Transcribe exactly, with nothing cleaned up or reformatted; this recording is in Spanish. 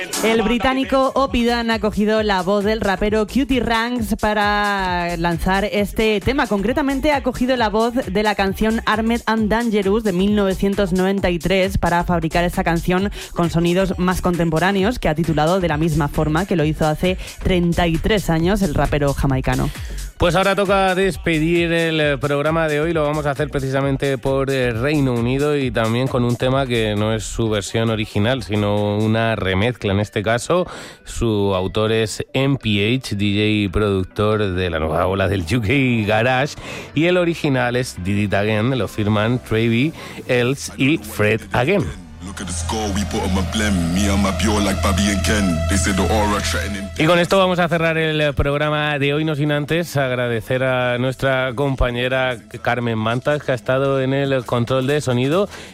El británico Opidan ha cogido la voz del rapero Cutie Ranks para lanzar este tema. Concretamente ha cogido la voz de la canción Armed and Dangerous de mil novecientos noventa y tres para fabricar esta canción con sonidos más contemporáneos, que ha titulado de la misma forma que lo hizo hace treinta y tres años el rapero jamaicano. Pues ahora toca despedir el programa de hoy. Lo vamos a hacer precisamente por el Reino Unido y también con un tema que no es su versión original, sino una remezcla. En este caso, su autor es M P H, D J y productor de la nueva ola del U K Garage, y el original es Did It Again. Lo firman Trevi, Els y Fred Again. Y con esto vamos a cerrar el programa de hoy, no sin antes agradecer a nuestra compañera Carmen Mantas, que ha estado en el control de sonido.